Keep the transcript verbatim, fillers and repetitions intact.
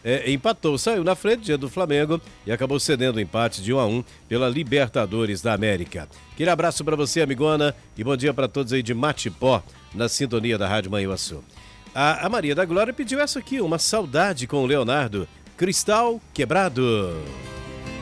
é, empatou, saiu na frente diante do Flamengo e acabou cedendo o empate de um a um pela Libertadores da América. Aquele abraço para você, amigona, e bom dia para todos aí de Matipó, na sintonia da Rádio Manhuaçu. A, a Maria da Glória pediu essa aqui, uma saudade com o Leonardo, Cristal Quebrado.